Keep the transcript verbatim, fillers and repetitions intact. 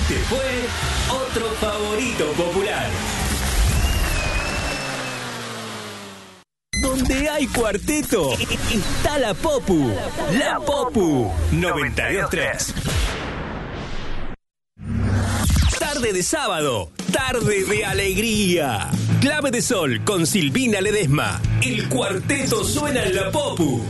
Este fue otro favorito popular. Donde hay cuarteto, está la Popu. La Popu noventa y dos tres. Tarde de sábado, tarde de alegría. Clave de Sol con Silvina Ledesma. El cuarteto suena en la Popu.